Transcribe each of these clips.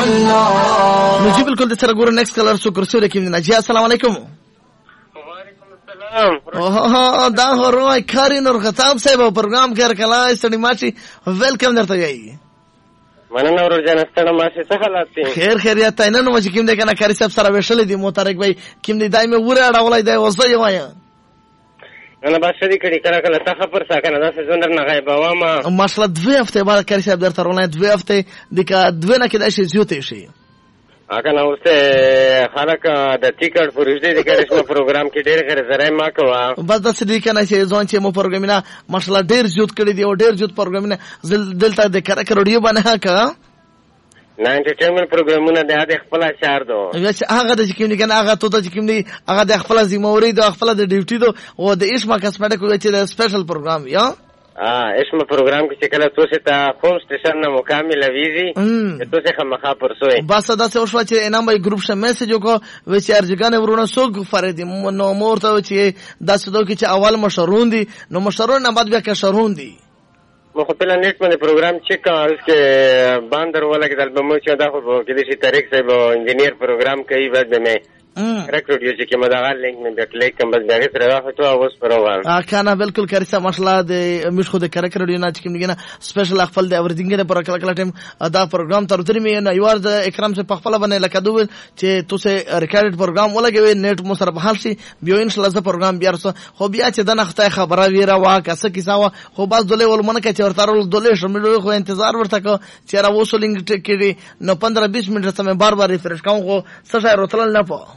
نو جی بالکل د سره ګور نیکست کلر څو کرسو لیکم نه جی السلام علیکم. اوه دا هورو کاری نور خطاب صاحب پروګرام کار کلا استډی ماشي ویلکم درته یی مننه ورجن ستړه ماشي څه حالات دي؟ خیر خیریت نه نو چې کوم دې کنه کاری صاحب سره وشل دي محترم بھائی کوم دې دایمه وره اړولای دی وسه وایا انا باشری کړي کړه کله څه خبر ساکنه دا څه زندر نه غایب وامه ماشله 2 هفته بعد کاری صاحب درته رونه 2 هفته د کا 2 نه کې د شي زیوته شي اګه نو څه خلک د ټیکټ پروژې د کریشم پروګرام کې ډېر غیر زره ما کوا بس د سړي کنه چې ځون چې مو پروګرامینه ماشله ډېر زیوت کړی دی او ډېر زیوت پروګرامینه دلته د کرک رډیو باندې کا نه انټرټینمنت پروګرامونه د خپل اشعار دو هغه د کوم کنه هغه ته د کوم دی هغه د خپل ذمہواری د خپل د ډیوټي دو او د اسما کسمټیک وچ د سپیشل پروګرام یا اسما پروګرام کې کله توسه ته هوم سټیشن نه مکمل ویزي توسه خمخا پرسوي بس دا څه وشو چې انام به ګروپ شه میسج وکړو و چې ارجګان ورونه سوق فرید نو مورته چې دا څه دوی چې اول مشرون دي نو مشرون نه بعد بیا که شرون دي مو خپل نیټ باندې پروګرام چیک کړ چې باندر ولا کې د بمو چې دا خو کې دي طریق صاحب انجینیر پروګرام کوي بعد به ریکورډ یو چې مدغه لینک مې د کلیک کوم بس دغه سره راځو اوس پروګرام کنه بالکل کریسه ماشاءالله د مش خو د کرکر دی نه چې کوم نه سپیشل خپل د اورډینګ پر کله ټیم دا پروګرام تر تر مې نه یوار د اکرام سے خپل باندې لکه دوه چې تاسو ریکارډ پروګرام ولګوي نیټ مو سره بحال شي بیا ان شاء الله ز پروګرام بیا خو بیا چې دنه خدای خبره ویرا وا کسه کیسه خو بس دله ولمنه کې چې ورته دله شمه خو انتظار ورته کو چې را وصولینګ ټکړي نو 15-20 منټه سمې بار بار ریفریش کوم خو څه ځای روتل نه پو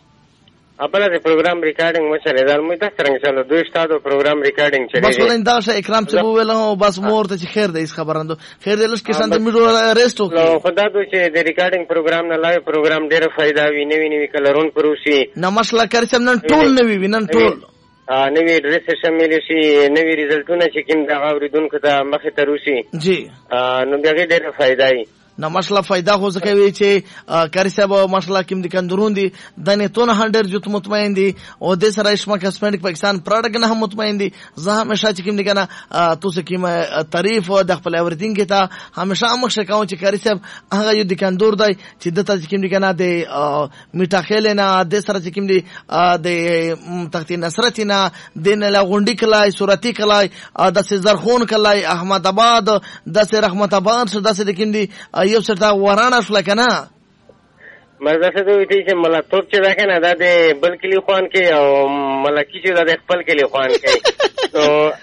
خپل د پروګرام ریکارډینګ مشره دار مې تاسو څنګه چلو دوی ستاسو پروګرام ریکارډینګ چلی بس ولین دا شه اکرام چې ویل هو بس مور ته چې خیر دی اس خبرندو خیر دی لږ کسان د میډو ریسټ وکړو خدا دوی چې د ریکارډینګ پروګرام نه لای پروګرام ډیره فائدہ وی نوی کلرون پروشي نه مسله کار چې نن ټول نوی وینن ټول نوی ډریس شامل شي نوی ریزلټونه چې کوم د اوریدونکو ته مخه تروشي جی نو بیا ډیره فائدہ ای نو مسله فائدہ خو ځکه وی چې کاری صاحب مسله کوم د کندرون دي د نه تون 100 جوت مطمئن دي او د سره اسما کسمټیک پاکستان پروډکټ نه مطمئن دي زه همیشه چې کوم دي کنه تاسو کوم تعریف او د خپل اورډینګ ته همیشه مخ شکاو چې کاری صاحب هغه یو د کندور دی چې د ته کوم دي کنه د میټاخیل نه د سره چې کوم دي د تخت نصرت نه د نه غونډی کلای صورتي کلای د زرخون کلای احمد آباد د رحمت آباد د کوم دي یو څه ورانه شو کنه مزه دوی ته چې ملا توپ چې دا کنه دا د بل کلی خوان کې او ملکی چې دا خپل کلی خوان کې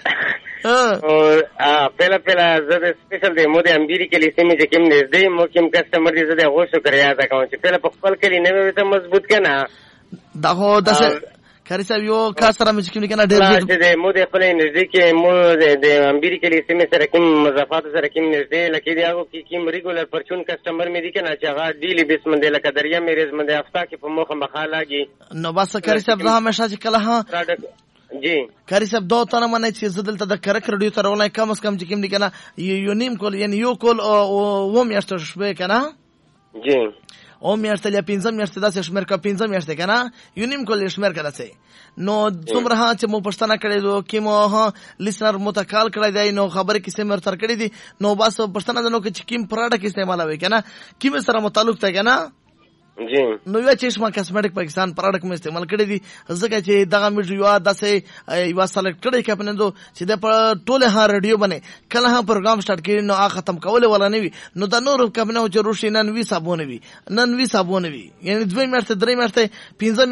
او پهلا زه د سپیشل د مو د امبيري کلی سیمه چې کوم نږدې مو کوم کسٹمر دي زه د غوښو کړیا دا کوم چې پهلا په خپل کلی نه وي ته مضبوط کنه دا هو داسه کاری صاحب یو کاسره مې کوم کنه ډېر د مو د خپل نږدې کې مو د امبيري کلی سیمه سره کوم مضافات سره کوم نږدې لکه دی هغه کې کوم ریګولر پرچون کسٹمر مې دي کنه چې هغه ډیلی بیس باندې لکه دریا مې ریز باندې هفته کې په مخه مخالاږي نو بس کاری صاحب زه همیشه چې کله ها جی کاری صاحب دوه تنه منه چې زدلته د کرک رډیو تر ولای کم از کم چې کوم دي کنه یو نیم کول یعنی یو کول او میاشت شپه کنه جی او میاشت یا 15 میاشت داسې شمیر کا 15 میاشت کنه یو نیم کول شمیر کړه سي نو څومره چې مو پښتنه کړي دو کې مو لیسنر متکال کړی دی نو خبره کیسه مر تر کړی دي نو بس پښتنه نو کې کیم پروډکټ استعمالوي کنه کیم سره متعلق ته کنه جی نو یا چې اسما کسمټیک پاکستان پروډکټ مې استعمال کړی دي ځکه چې دغه مې یو داسې یو سلیکټ کړی کپنه دو چې د ټوله ها رادیو باندې کله ها پروګرام سٹارټ کړي نو ختم کوله ولا نه وي نو د نور کپنه چې روشي نن وی صابونه وي یعنی 2 میاشتې 3 میاشتې 15